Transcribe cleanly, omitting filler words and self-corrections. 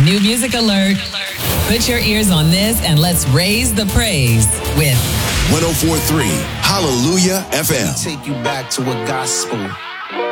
New music alert. Put your ears on this and let's raise the praise with 104.3 Hallelujah FM. Take you back to a gospel.